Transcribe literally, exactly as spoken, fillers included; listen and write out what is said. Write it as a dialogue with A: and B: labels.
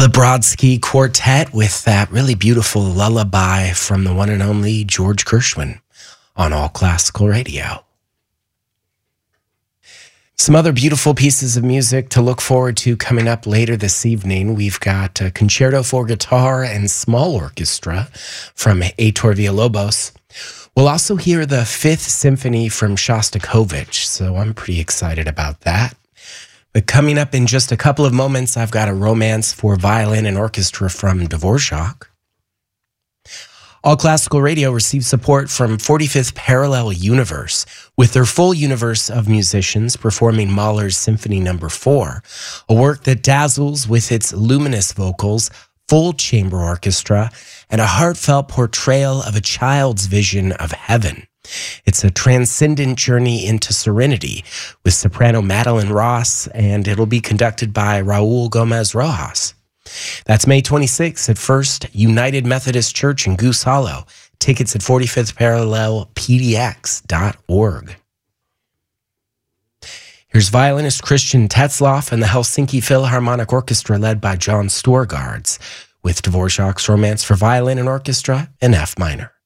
A: The Brodsky Quartet with that really beautiful lullaby from the one and only George Gershwin on All Classical Radio. Some other beautiful pieces of music to look forward to coming up later this evening. We've got a concerto for guitar and small orchestra from Heitor Villalobos. We'll also hear the Fifth Symphony from Shostakovich, so I'm pretty excited about that. But coming up in just a couple of moments, I've got a romance for violin and orchestra from Dvorak. All Classical Radio receives support from forty-fifth Parallel Universe, with their full universe of musicians performing Mahler's Symphony Number four, a work that dazzles with its luminous vocals, full chamber orchestra, and a heartfelt portrayal of a child's vision of heaven. It's a transcendent journey into serenity with soprano Madeline Ross, and it'll be conducted by Raul Gomez Rojas. That's May twenty-sixth at First United Methodist Church in Goose Hollow. Tickets at forty-fifth parallel p d x dot org. Here's violinist Christian Tetzlaff and the Helsinki Philharmonic Orchestra led by John Storgards with Dvorak's Romance for Violin and Orchestra in F minor.